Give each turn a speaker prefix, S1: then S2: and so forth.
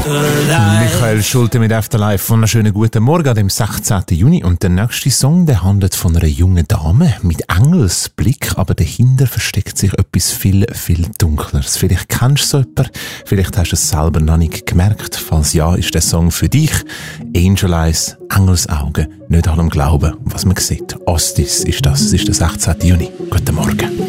S1: Michael Schulte mit Afterlife. Wunderschönen guten Morgen an dem 16. Juni. Und der nächste Song, der handelt von einer jungen Dame mit Engelsblick, aber dahinter versteckt sich etwas viel, viel Dunkleres. Vielleicht kennst du so jemanden, vielleicht hast du es selber noch nicht gemerkt. Falls ja, ist der Song für dich. Angel Eyes, Engelsaugen, nicht allem glauben, was man sieht. Ostis ist das, es ist der 16. Juni. Guten Morgen.